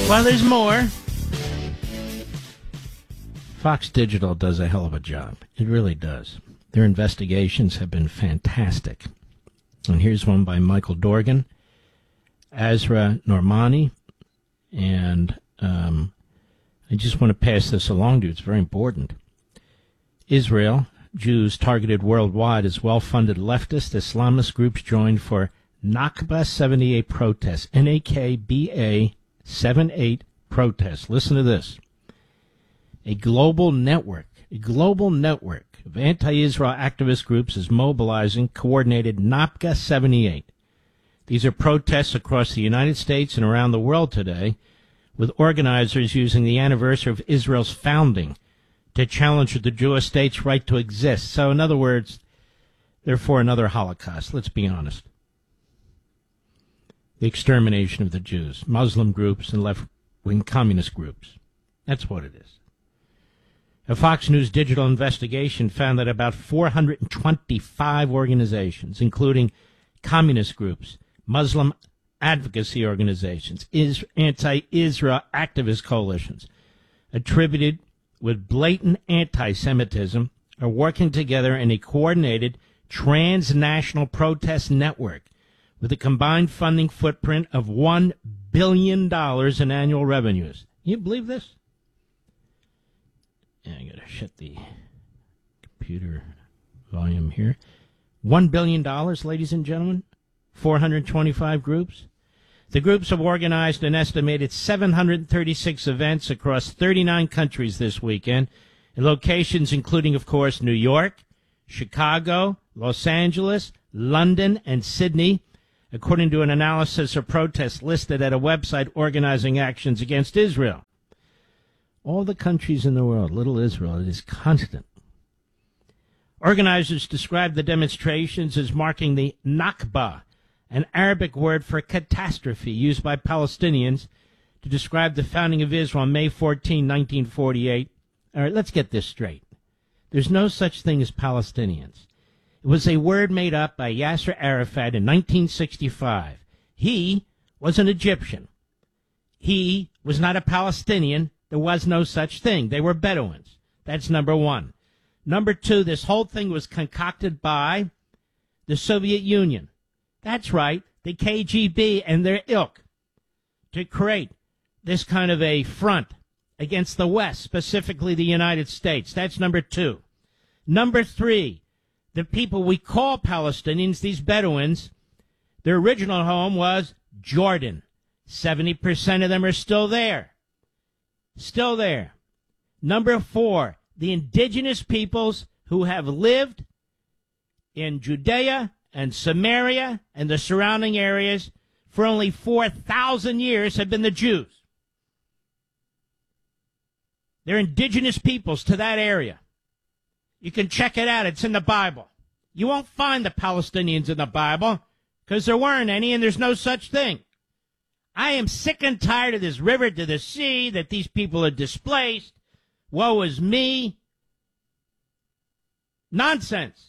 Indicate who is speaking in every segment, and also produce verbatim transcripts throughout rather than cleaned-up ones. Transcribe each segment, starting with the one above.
Speaker 1: Well, there's more. Fox Digital does a hell of a job. It really does. Their investigations have been fantastic. And here's one by Michael Dorgan, Azra Normani, and um, I just want to pass this along to you. It's very important. Israel, Jews targeted worldwide as well-funded leftist Islamist groups joined for Nakba seventy-eight protests, N A K B A seventy-eight protests. Listen to this. A global network, a global network of anti-Israel activist groups is mobilizing coordinated Nakba seventy-eight. These are protests across the United States and around the world today, with organizers using the anniversary of Israel's founding to challenge the Jewish state's right to exist. So, in other words, they're for another Holocaust. Let's be honest. The extermination of the Jews, Muslim groups, and left-wing communist groups. That's what it is. A Fox News digital investigation found that about four hundred twenty-five organizations, including communist groups, Muslim advocacy organizations, is anti-Israel activist coalitions, attributed with blatant anti-Semitism, are working together in a coordinated transnational protest network with a combined funding footprint of one billion dollars in annual revenues. You believe this? Yeah, I gotta shut the computer volume here. One billion dollars, ladies and gentlemen. four hundred twenty-five groups. The groups have organized an estimated seven hundred thirty-six events across thirty-nine countries this weekend, in locations including, of course, New York, Chicago, Los Angeles, London, and Sydney, according to an analysis of protests listed at a website organizing actions against Israel. All the countries in the world, little Israel, it is constant. Organizers described the demonstrations as marking the Nakba, an Arabic word for catastrophe used by Palestinians to describe the founding of Israel on May fourteenth, nineteen forty-eight. All right, let's get this straight. There's no such thing as Palestinians. It was a word made up by Yasser Arafat in nineteen sixty-five. He was an Egyptian. He was not a Palestinian. There was no such thing. They were Bedouins. That's number one. Number two, this whole thing was concocted by the Soviet Union. That's right, the K G B and their ilk, to create this kind of a front against the West, specifically the United States. That's number two. Number three, the people we call Palestinians, these Bedouins, their original home was Jordan. seventy percent of them are still there. Still there. Number four, the indigenous peoples who have lived in Judea and Samaria and the surrounding areas for only four thousand years have been the Jews. They're indigenous peoples to that area. You can check it out. It's in the Bible. You won't find the Palestinians in the Bible because there weren't any and there's no such thing. I am sick and tired of this river to the sea, that these people are displaced. Woe is me. Nonsense.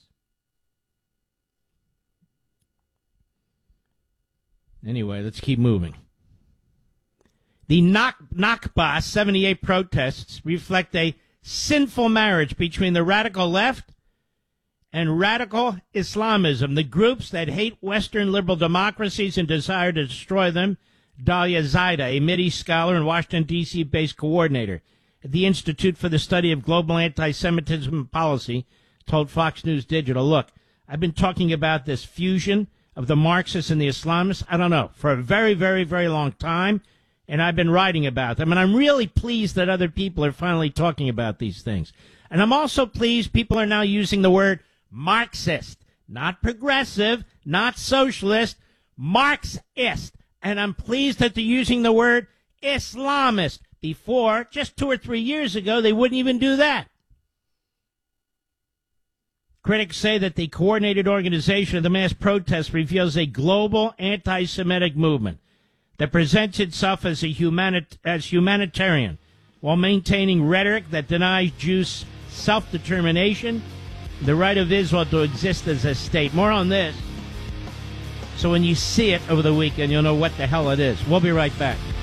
Speaker 1: Anyway, let's keep moving. The Nakba seventy-eight protests reflect a sinful marriage between the radical left and radical Islamism, the groups that hate Western liberal democracies and desire to destroy them. Dalia Zaida, a Mideast scholar and Washington, D C-based coordinator at the Institute for the Study of Global Anti-Semitism and Policy, told Fox News Digital, look, I've been talking about this fusion of the Marxists and the Islamists, I don't know, for a very, very, very long time, and I've been writing about them, and I'm really pleased that other people are finally talking about these things. And I'm also pleased people are now using the word Marxist, not progressive, not socialist, Marxist. And I'm pleased that they're using the word Islamist. Before, just two or three years ago, they wouldn't even do that. Critics say that the coordinated organization of the mass protests reveals a global anti-Semitic movement that presents itself as a humanit- as humanitarian while maintaining rhetoric that denies Jews self-determination, the right of Israel to exist as a state. More on this. So when you see it over the weekend, you'll know what the hell it is. We'll be right back.